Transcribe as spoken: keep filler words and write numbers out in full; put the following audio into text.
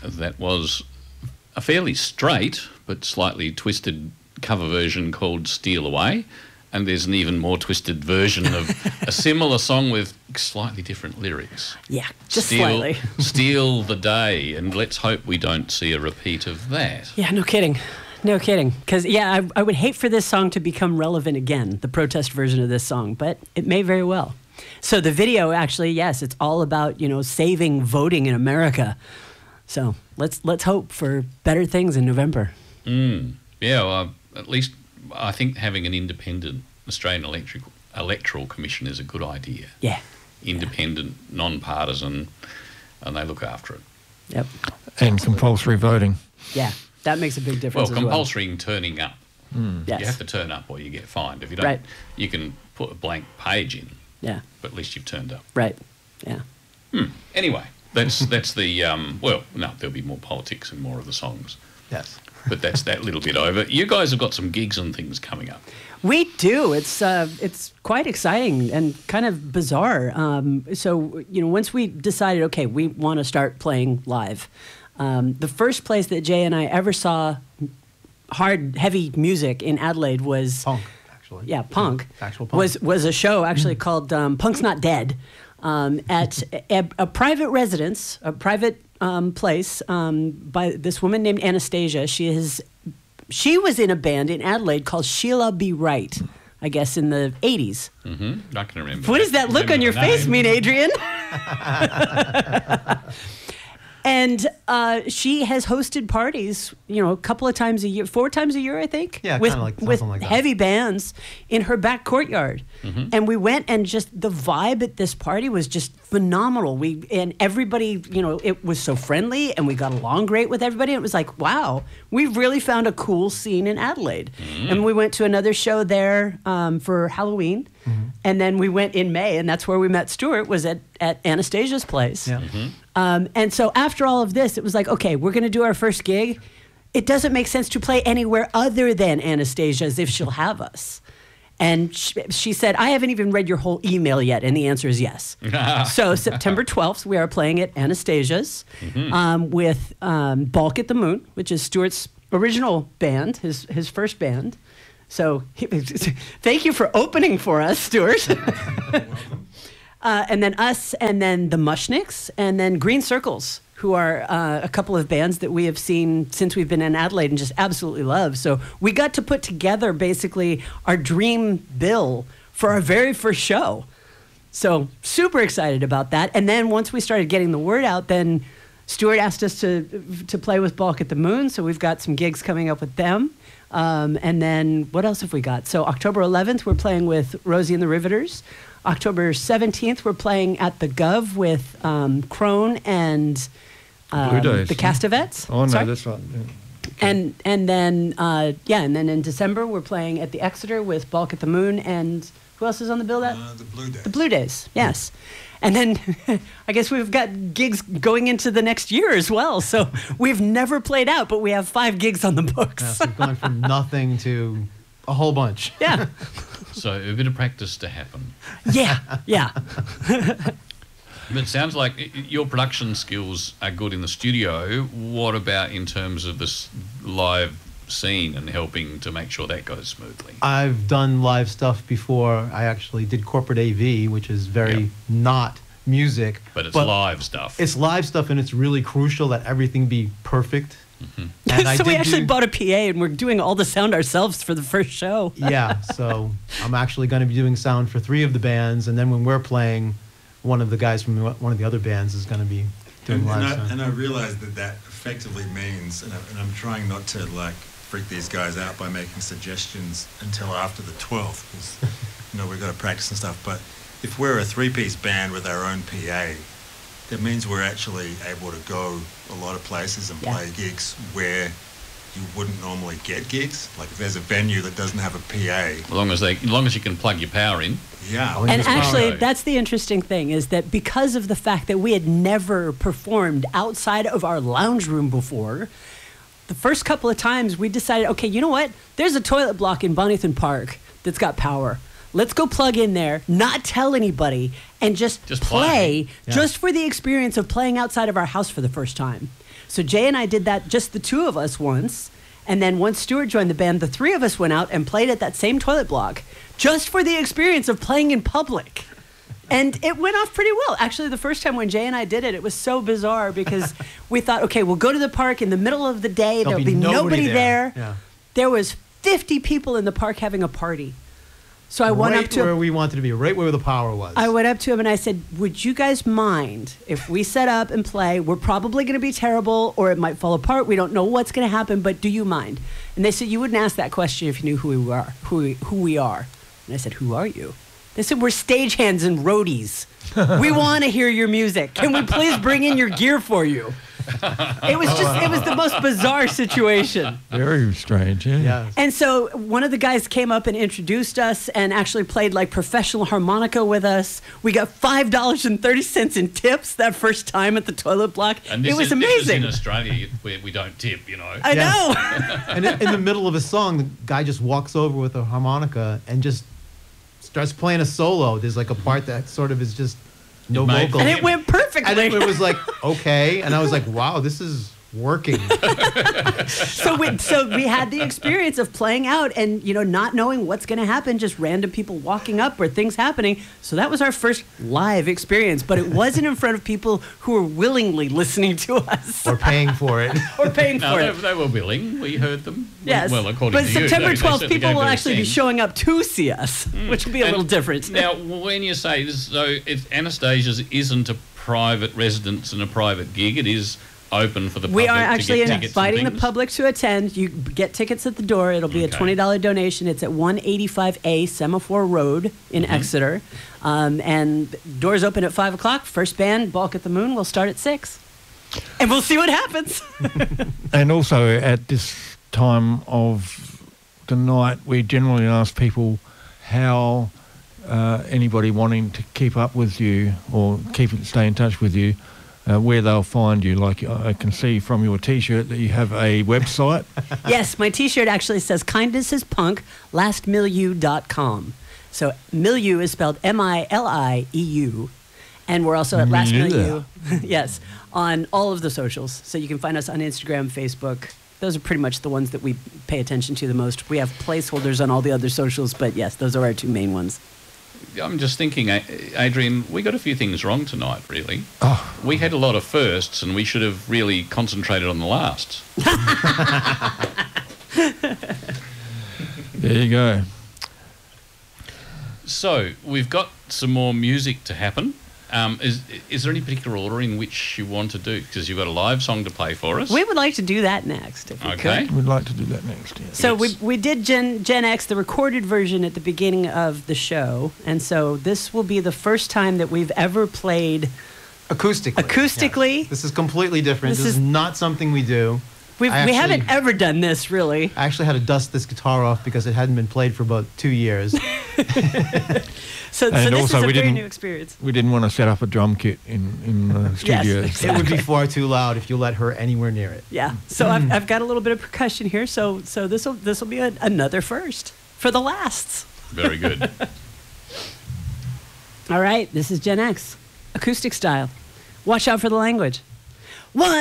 that was a fairly straight but slightly twisted cover version called Steal Away, and there's an even more twisted version of a similar song with slightly different lyrics. Yeah, just Steal, slightly. Steal the Day, and let's hope we don't see a repeat of that. Yeah, no kidding. No kidding. Because, yeah, I, I would hate for this song to become relevant again, the protest version of this song, but it may very well. So the video, actually, yes, it's all about, you know, saving voting in America. So let's let's hope for better things in November. Mm. Yeah, well, at least I think having an independent Australian Electrical, Electoral Commission is a good idea. Yeah. Independent, yeah. non-partisan, and they look after it. Yep. And compulsory voting. Yeah. That makes a big difference. Well, as compulsory well. in turning up. Mm. Yes. You have to turn up or you get fined. If you don't, right. you can put a blank page in. Yeah. But at least you've turned up. Right. Yeah. Hmm. Anyway, that's that's the um, well. No, there'll be more politics and more of the songs. Yes. But that's that little bit over. You guys have got some gigs and things coming up. We do. It's uh, it's quite exciting and kind of bizarre. Um, so you know, once we decided, okay, we want to start playing live. Um, the first place that Jay and I ever saw hard, heavy music in Adelaide was punk. Actually, yeah, punk. Actual punk was was a show actually called um, Punk's Not Dead um, at a, a private residence, a private um, place um, by this woman named Anastasia. She is she was in a band in Adelaide called Sheila B. Wright, I guess in the eighties. Mm-hmm. I can remember. What does that look on your face mean, Adrian? And uh, she has hosted parties, you know, a couple of times a year, four times a year, I think. Yeah, with, kind of like with something like that. heavy bands in her back courtyard. Mm-hmm. And we went, and just the vibe at this party was just phenomenal. We and everybody, you know, it was so friendly, and we got along great with everybody. It was like, wow, we've really found a cool scene in Adelaide. Mm-hmm. And we went to another show there um, for Halloween. Mm-hmm. And then we went in May, and that's where we met Stuart, was at, at Anastasia's place. Yeah. Mm-hmm. Um, and so after all of this, it was like, okay, we're going to do our first gig. It doesn't make sense to play anywhere other than Anastasia's if she'll have us. And she, she said, I haven't even read your whole email yet. And the answer is yes. So September twelfth, we are playing at Anastasia's Mm-hmm. um, with um, Balk at the Moon, which is Stuart's original band, his, his first band. So he, thank you for opening for us, Stuart. Uh, and then us, and then the Mushnicks, and then Green Circles, who are uh, a couple of bands that we have seen since we've been in Adelaide and just absolutely love. So we got to put together basically our dream bill for our very first show. So super excited about that. And then once we started getting the word out, then Stuart asked us to to play with Balk at the Moon. So we've got some gigs coming up with them. Um, and then what else have we got? So October eleventh, we're playing with Rosie and the Riveters. October seventeenth, we're playing at the Gov with um, Crone and um, Blue Days. the Castavets. Oh, no, Sorry? that's right. Yeah. And and then uh, yeah, and then in December we're playing at the Exeter with Balk at the Moon, and who else is on the bill? That Uh, the Blue Days. the Blue Days, yes. And then I guess we've got gigs going into the next year as well. So we've never played out, but we have five gigs on the books. Yeah, so going from nothing to a whole bunch. Yeah, So a bit of practice to happen. yeah, yeah. But it sounds like y- your production skills are good in the studio. What about in terms of this live scene and helping to make sure that goes smoothly? I've done live stuff before. I actually did corporate A V, which is very Yep. not music. But it's live stuff. It's live stuff, and it's really crucial that everything be perfect. And I So we did actually do- bought a P A, and we're doing all the sound ourselves for the first show. Yeah, so I'm actually going to be doing sound for three of the bands, and then when we're playing, one of the guys from one of the other bands is going to be doing And, live and, I, sound. and I realize that that effectively means, and, I, and I'm trying not to like freak these guys out by making suggestions until after the twelfth, because you know we've got to practice and stuff. But if we're a three-piece band with our own P A, that means we're actually able to go a lot of places and Yeah. play gigs where you wouldn't normally get gigs. Like if there's a venue that doesn't have a P A, As long as they, as long as you can plug your power in. yeah. Oh, And Just actually, follow. that's the interesting thing, is that because of the fact that we had never performed outside of our lounge room before, the first couple of times we decided, okay, you know what? There's a toilet block in Bonington Park that's got power. let's go plug in there, not tell anybody, and just, Just play, play. Yeah. just for the experience of playing outside of our house for the first time. So Jay and I did that, just the two of us once. And then once Stuart joined the band, the three of us went out and played at that same toilet block just for the experience of playing in public. And it went off pretty well. Actually, the first time when Jay and I did it, it was so bizarre because we thought, okay, we'll go to the park in the middle of the day. There'll, be, nobody, there. Yeah. There was fifty people in the park having a party. So I went right up to where we wanted to be, right where the power was. I went up to him and I said, would you guys mind if we set up and play? We're probably going to be terrible or it might fall apart. We don't know what's going to happen, but do you mind? And they said, you wouldn't ask that question if you knew who we are. Who we, who we are. And I said, who are you? They said, we're stagehands and roadies. We want to hear your music. Can we please bring in your gear for you? It was just, it was the most bizarre situation. Very strange, yeah. Yeah. And so one of the guys came up and introduced us and actually played like professional harmonica with us. We got five dollars and thirty cents in tips that first time at the toilet block. And this it was is, amazing. This is in Australia where we don't tip, you know. I Yeah. know. And in in the middle of a song, the guy just walks over with a harmonica and just starts playing a solo. There's like a part that sort of is just no It made- vocal. And it went perfectly. And it, it was like, okay. And I was like, wow, this is working. so we so we had the experience of playing out and you know not knowing what's going to happen, just random people walking up or things happening. So that was our first live experience, but it wasn't in front of people who were willingly listening to us Or paying for it. or paying No, for they, it. they were willing. We heard them. Yes. Well, according but to you. September they- they twelfth, certainly people gave will it a actually be sing. showing up to see us, which will be a And little different. Now, when you say this, so it's, Anastasia's isn't a private residence and a private gig. It is open for the public We are actually to get tickets and inviting the things? public to attend. You get tickets at the door. It'll be a Okay. twenty dollars donation. It's at one eighty-five A Semaphore Road in Mm-hmm. Exeter. Um, and doors open at five o'clock. First band, Balk at the Moon, will start at six. And we'll see what happens. And also at this time of the night, we generally ask people how uh, anybody wanting to keep up with you or keep stay in touch with you, uh, where they'll find you. Like I can see from your T-shirt that you have a website. Yes, my T-shirt actually says "Kindness is Punk," last milieu dot com. So milieu is spelled M I L I E U, and we're also at Last Milieu. Milieu. Yes, on all of the socials. So you can find us on Instagram, Facebook. Those are pretty much the ones that we pay attention to the most. We have placeholders on all the other socials, but yes, those are our two main ones. I'm just thinking, A- Adrian, we got a few things wrong tonight, really. Oh. We had a lot of firsts, and we should have really concentrated on the lasts. There you go. So, we've got some more music to happen. Um, is is there any particular order in which you want to do? Because you've got a live song to play for us. We would like to do that next, if we Okay. could. We'd like to do that next. Yes. So we, Yes. we did Gen, Gen X, the recorded version at the beginning of the show. And so this will be the first time that we've ever played. Acoustically. Acoustically? Yes. This is completely different. This This, is- is not something we do. We've, I we actually- haven't ever done this, really. I actually had to dust this guitar off because it hadn't been played for about two years. So, so And this also is a we very didn't- new experience. We didn't want to set up a drum kit in, in the studio. exactly. It would be far too loud if you let her anywhere near it. Yeah. So I've, I've got a little bit of percussion here. So so this will this will be a, another first for the lasts. Very good. All right. This is Gen X, acoustic style. Watch out for the language. One.